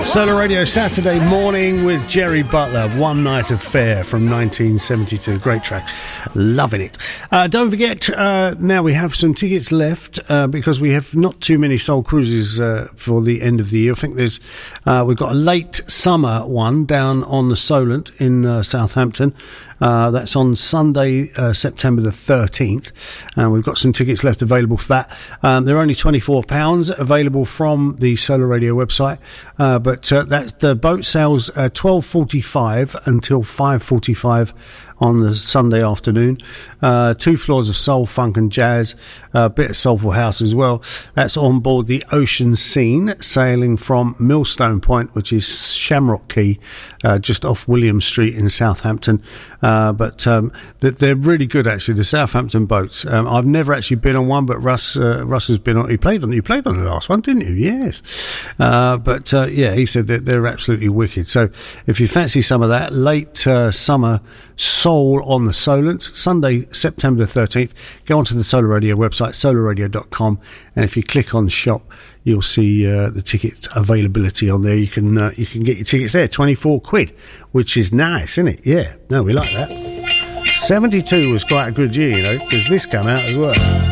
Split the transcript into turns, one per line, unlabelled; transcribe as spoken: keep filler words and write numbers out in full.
Solar Radio Saturday morning with Jerry Butler, One Night Affair from nineteen seventy-two. Great track. Loving it. Uh, don't forget, uh, now we have some tickets left uh, because we have not too many Soul Cruises uh, for the end of the year. I think there's uh, we've got a late summer one down on the Solent in uh, Southampton. Uh, that's on Sunday, uh, September the thirteenth. And uh, we've got some tickets left available for that. Um, they're only twenty-four pounds, available from the Solar Radio website. Uh, but uh, that's the boat sails uh, twelve forty-five until five forty-five on the Sunday afternoon. Uh, two floors of soul, funk and jazz, a uh, bit of soulful house as well. That's on board the Ocean Scene, sailing from Millstone Point, which is Shamrock Quay, uh, just off William Street in Southampton. Uh, but um, they're really good, actually, the Southampton boats. Um, I've never actually been on one, but Russ uh, Russ has been on. He played on. You played on the last one, didn't you? Yes. Uh, but uh, yeah, he said that they're absolutely wicked. So if you fancy some of that late uh, summer soul on the Solent, Sunday, September the thirteenth, go onto the Solar Radio website, solar radio dot com, and if you click on shop, you'll see uh, the tickets availability on there. You can uh, you can get your tickets there, twenty-four quid, which is nice, isn't it? Yeah, no, we like that. seventy-two was quite a good year, you know, because this came out as well.